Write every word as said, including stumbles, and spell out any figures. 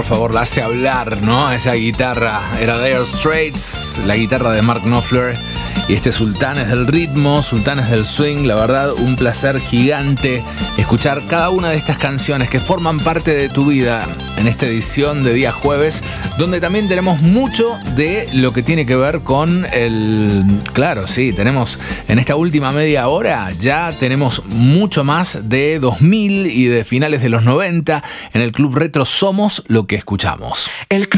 favor, la hace hablar, ¿no? Esa guitarra era Dire Straits, la guitarra de Mark Knopfler. Y este Sultanes del ritmo, Sultanes del swing, la verdad, un placer gigante escuchar cada una de estas canciones que forman parte de tu vida en esta edición de día jueves, donde también tenemos mucho de lo que tiene que ver con el... Claro, sí, tenemos en esta última media hora, ya tenemos mucho más de dos mil y de finales de los noventa. En el Club Retro somos lo que escuchamos. El club